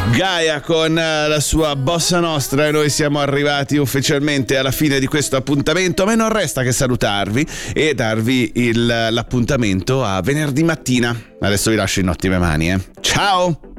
Gaia con la sua bossa nostra, e noi siamo arrivati ufficialmente alla fine di questo appuntamento, ma non resta che salutarvi e darvi l'appuntamento a venerdì mattina. Adesso vi lascio in ottime mani, Ciao!